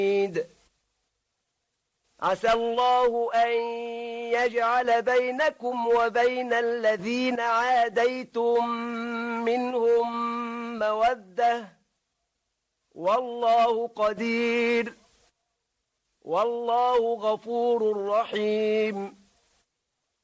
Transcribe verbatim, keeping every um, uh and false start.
عسى الله أن يجعل بينكم وبين الذين عاديتم منهم مودة والله قدير والله غفور رحيم